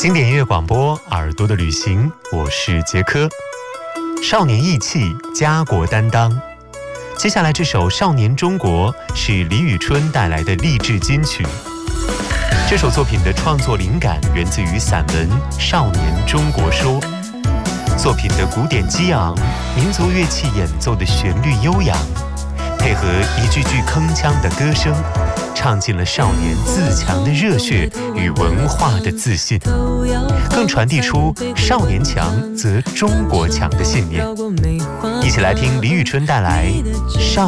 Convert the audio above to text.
经典音乐广播，耳朵的旅行，我是杰科。少年义气，家国担当。接下来这首《少年中国》是李宇春带来的励志金曲。这首作品的创作灵感源自于散文《少年中国说》，作品的古典激昂，民族乐器演奏的旋律悠扬，配合一句句铿锵的歌声，唱进了少年自强的热血与文化的自信，更传递出少年强则中国强的信念。一起来听李宇春带来《少